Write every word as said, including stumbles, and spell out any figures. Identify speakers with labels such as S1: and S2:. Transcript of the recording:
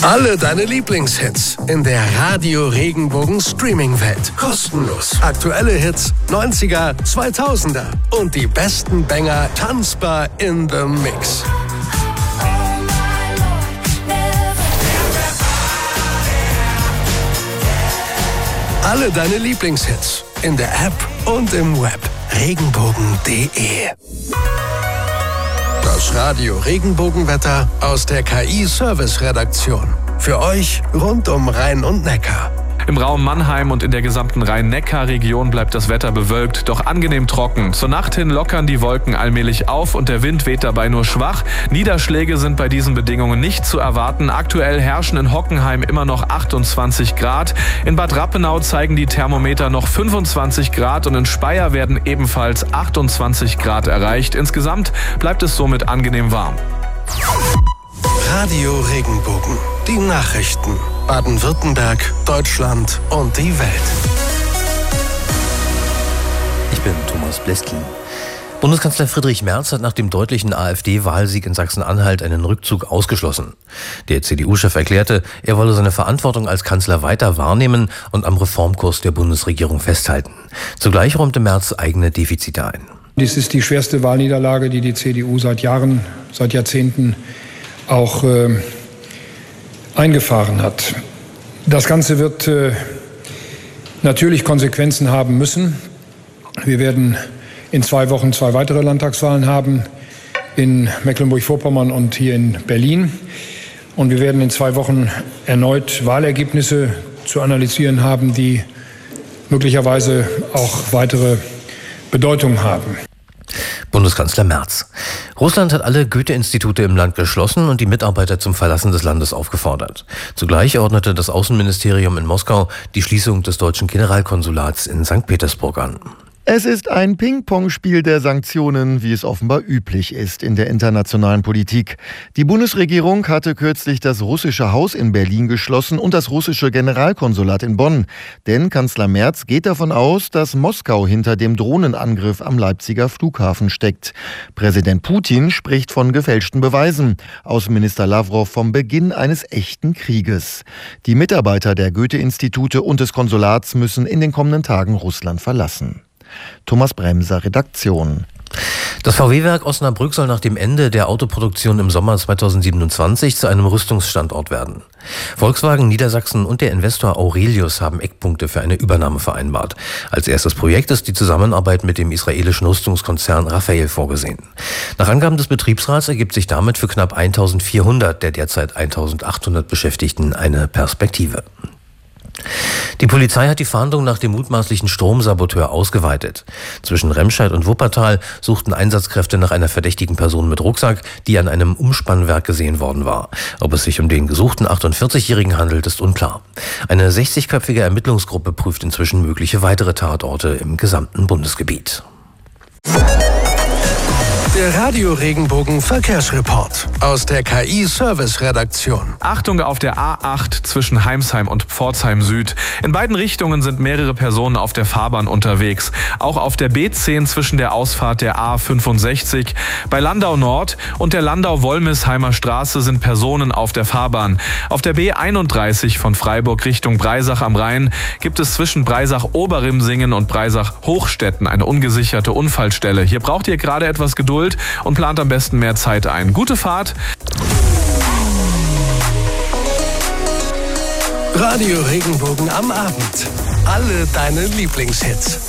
S1: Alle deine Lieblingshits in der Radio Regenbogen Streaming-Welt. Kostenlos. Aktuelle Hits, neunziger, zweitausender und die besten Banger tanzbar in the Mix. Alle deine Lieblingshits in der App und im Web. Regenbogen punkt de. Das Radio Regenbogenwetter aus der K I-Service-Redaktion. Für euch rund um Rhein und Neckar.
S2: Im Raum Mannheim und in der gesamten Rhein-Neckar-Region bleibt das Wetter bewölkt, doch angenehm trocken. Zur Nacht hin lockern die Wolken allmählich auf und der Wind weht dabei nur schwach. Niederschläge sind bei diesen Bedingungen nicht zu erwarten. Aktuell herrschen in Hockenheim immer noch achtundzwanzig Grad. In Bad Rappenau zeigen die Thermometer noch fünfundzwanzig Grad und in Speyer werden ebenfalls achtundzwanzig Grad erreicht. Insgesamt bleibt es somit angenehm warm.
S1: Radio Regenbogen. Die Nachrichten. Baden-Württemberg, Deutschland und die Welt.
S3: Ich bin Thomas Bleskin. Bundeskanzler Friedrich Merz hat nach dem deutlichen AfD-Wahlsieg in Sachsen-Anhalt einen Rückzug ausgeschlossen. Der C D U-Chef erklärte, er wolle seine Verantwortung als Kanzler weiter wahrnehmen und am Reformkurs der Bundesregierung festhalten. Zugleich räumte Merz eigene Defizite ein.
S4: Dies ist die schwerste Wahlniederlage, die die C D U seit Jahren, seit Jahrzehnten auch äh, eingefahren hat. Das Ganze wird äh, natürlich Konsequenzen haben müssen. Wir werden in zwei Wochen zwei weitere Landtagswahlen haben, in Mecklenburg-Vorpommern und hier in Berlin. Und wir werden in zwei Wochen erneut Wahlergebnisse zu analysieren haben, die möglicherweise auch weitere Bedeutung haben.
S3: Bundeskanzler Merz. Russland hat alle Goethe-Institute im Land geschlossen und die Mitarbeiter zum Verlassen des Landes aufgefordert. Zugleich ordnete das Außenministerium in Moskau die Schließung des deutschen Generalkonsulats in Sankt Petersburg an.
S5: Es ist ein Ping-Pong-Spiel der Sanktionen, wie es offenbar üblich ist in der internationalen Politik. Die Bundesregierung hatte kürzlich das russische Haus in Berlin geschlossen und das russische Generalkonsulat in Bonn. Denn Kanzler Merz geht davon aus, dass Moskau hinter dem Drohnenangriff am Leipziger Flughafen steckt. Präsident Putin spricht von gefälschten Beweisen. Außenminister Lavrov vom Beginn eines echten Krieges. Die Mitarbeiter der Goethe-Institute und des Konsulats müssen in den kommenden Tagen Russland verlassen. Thomas Bremser, Redaktion.
S3: Das V W-Werk Osnabrück soll nach dem Ende der Autoproduktion im Sommer zweitausendsiebenundzwanzig zu einem Rüstungsstandort werden. Volkswagen Niedersachsen und der Investor Aurelius haben Eckpunkte für eine Übernahme vereinbart. Als erstes Projekt ist die Zusammenarbeit mit dem israelischen Rüstungskonzern Rafael vorgesehen. Nach Angaben des Betriebsrats ergibt sich damit für knapp eintausendvierhundert der derzeit eintausendachthundert Beschäftigten eine Perspektive. Die Polizei hat die Fahndung nach dem mutmaßlichen Stromsaboteur ausgeweitet. Zwischen Remscheid und Wuppertal suchten Einsatzkräfte nach einer verdächtigen Person mit Rucksack, die an einem Umspannwerk gesehen worden war. Ob es sich um den gesuchten achtundvierzigjährigen handelt, ist unklar. Eine sechzigköpfige Ermittlungsgruppe prüft inzwischen mögliche weitere Tatorte im gesamten Bundesgebiet.
S1: Der Radio Regenbogen Verkehrsreport aus der K I-Service-Redaktion.
S2: Achtung auf der A acht zwischen Heimsheim und Pforzheim Süd. In beiden Richtungen sind mehrere Personen auf der Fahrbahn unterwegs. Auch auf der B zehn zwischen der Ausfahrt der A fünfundsechzig. Bei Landau Nord und der Landau-Wollmisheimer Straße sind Personen auf der Fahrbahn. Auf der B einunddreißig von Freiburg Richtung Breisach am Rhein gibt es zwischen Breisach-Oberrimsingen und Breisach-Hochstetten eine ungesicherte Unfallstelle. Hier braucht ihr gerade etwas Geduld und plant am besten mehr Zeit ein. Gute Fahrt!
S1: Radio Regenbogen am Abend. Alle deine Lieblingshits.